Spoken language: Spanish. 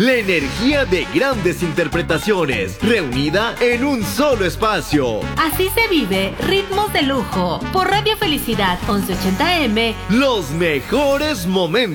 La energía de grandes interpretaciones, reunida en un solo espacio. Así se vive Ritmos de Lujo. Por Radio Felicidad 1180M. Los mejores momentos.